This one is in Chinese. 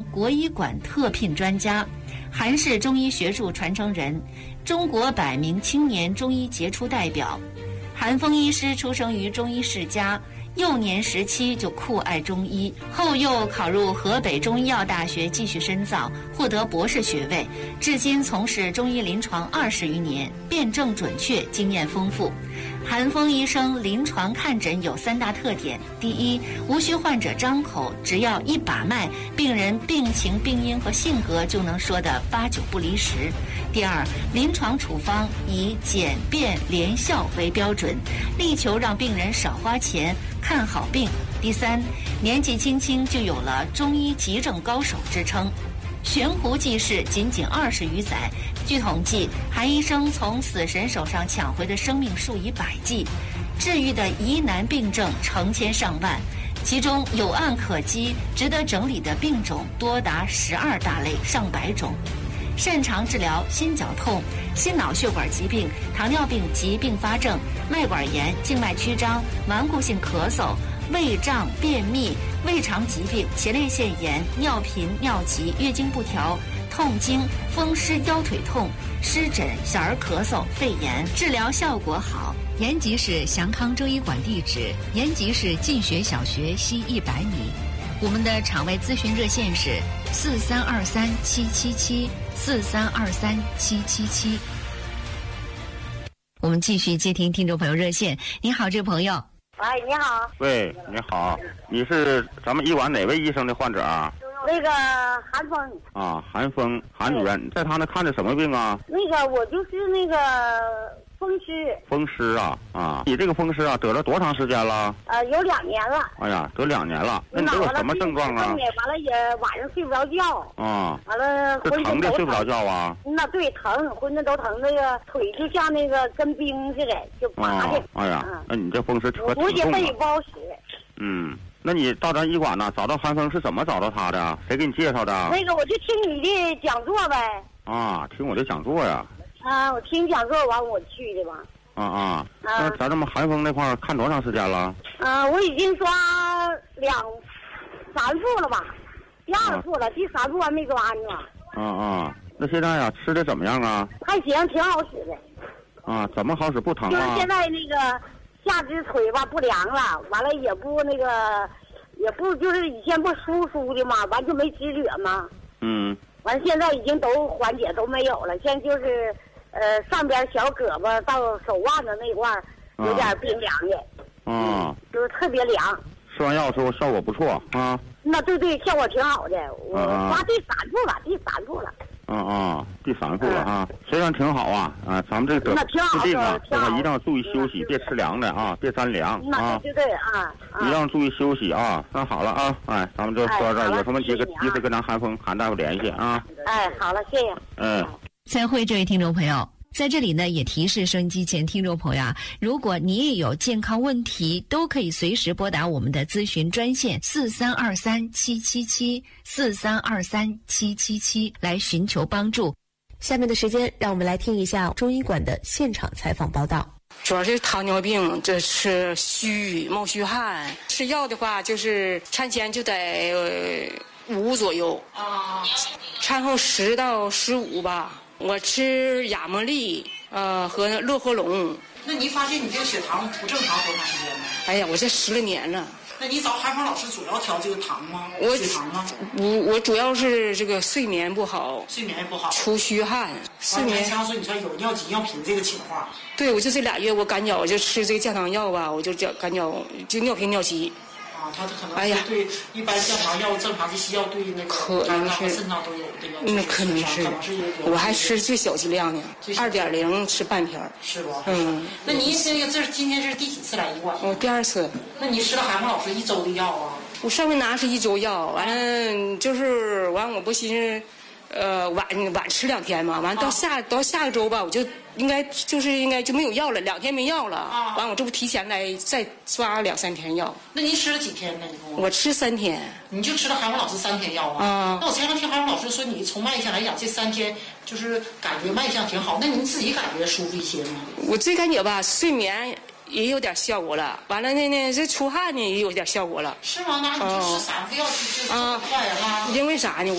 国医馆特聘专家，韩氏中医学术传承人，中国百名青年中医杰出代表。韩风医师出生于中医世家，幼年时期就酷爱中医，后又考入河北中医药大学继续深造，获得博士学位，至今从事中医临床20余年，辩证准确，经验丰富。韩风医生临床看诊有3大特点：第一，无需患者张口，只要一把脉，病人病情、病因和性格就能说得8、9不离10；第二，临床处方以简便廉效为标准，力求让病人少花钱，看好病；第三，年纪轻轻就有了中医急症高手之称。悬壶济世仅仅20余载，据统计，韩医生从死神手上抢回的生命数以百计，治愈的疑难病症成千上万，其中有案可稽、值得整理的病种多达12大类、上百种。擅长治疗心绞痛、心脑血管疾病、糖尿病及并发症、脉管炎、静脉曲张、顽固性咳嗽、胃胀、便秘、胃肠疾病、前列腺炎、尿频、尿急、月经不调、痛经、风湿腰腿痛、湿疹、小儿咳嗽、肺炎，治疗效果好。延吉市祥康中医馆地址：延吉市进学小学西100米。我们的场外咨询热线是4323-777，4323-777。我们继续接听听众朋友热线。你好，这位朋友。 哎，你好。 喂，你好，你是咱们医馆哪位医生的患者啊？ 那个韩风。 啊，韩风，韩主任，在他那看的什么病啊？ 那个我就是那个风湿。 风湿啊啊！你这个风湿啊，得了多长时间了？ 有2年了。 哎呀，得2年了。那你都有什么症状啊？ 完了也晚上睡不着觉。 啊。 完了是疼的睡不着觉啊？ 那对，疼，浑身都疼，那个腿就像那个跟冰似的，就麻的。 哎呀，那你这风湿可挺估计重肺不好使。 嗯。那你到咱医馆呢，找到韩风是怎么找到他的？谁给你介绍的？ 那个我就听你的讲座呗。 啊，听我的讲座呀。 啊，我听讲座完我去的吧。 那咱这么韩风那块看多长时间了？ 我已经刷3副了吧，第2副了，第3副还没抓呢。 那现在呀，吃的怎么样啊？ 还行，挺好使的。 怎么好使？不疼啊？ 就是现在那个下肢腿吧不凉了，完了也不那个，也不就是以前不疏的嘛，完就没止血嘛。完现在已经都缓解都没有了，现在就是上边小胳膊到手腕子那块有点冰凉的。就是特别凉。 吃完药之后效果不错啊。 那对，效果挺好的。我刷第3副了，第3副了。 第3副了啊，虽然挺好啊，咱们这个治病啊，一定要注意休息，别吃凉的啊，别沾凉啊。 对啊， 一定要注意休息啊。那好了啊，咱们就说到这儿，有什么及时跟咱韩大夫联系啊。 好了，谢谢。 再会，这位听众朋友。在这里呢，也提示收音机前听众朋友啊，如果你也有健康问题，都可以随时拨打我们的咨询专线4323-777，4323-777来寻求帮助。 下面的时间，让我们来听一下中医馆的现场采访报道。 主要是糖尿病，这是冒虚汗。吃药的话，就是产前就得5左右产后10到15吧。我吃亚莫利和乐活龙。 那你发现你这个血糖不正常多长时间呢？ 哎呀，我这10来年了。 那你找韩风老师主要调这个糖吗？血糖吗？ 我主要是这个睡眠不好，出虚汗，睡眠。 像说你说有尿急尿频这个情况。 对，我就这2月我感觉我就吃这个降糖药吧，我就感觉就尿频尿急。 它可能对一般降糖药、正常的西药对那个肝脏和肾脏都有这个。 那可能是，我还吃最小剂量呢，2.0吃半片。 是不？那你今天是第几次来医馆？ 我第2次。 那你吃了韩风老师1周的药啊？ 我上回拿是1周药，完了就是我不寻思，晚吃2天嘛，完到下个周吧，我就应该就没有药了，2天没药了，完我这不提前来再刷2、3天药。 那您吃了几天呢？ 我吃3天。 你就吃了韩风老师3天药啊？那我前两天听韩风老师说，你从脉象来讲，这3天就是感觉脉象挺好，那您自己感觉舒服一些吗？ 我最感觉吧，睡眠也有点效果了，完了这出汗呢也有点效果了。 是吗？那你就吃3副药就快了。 因为啥呢？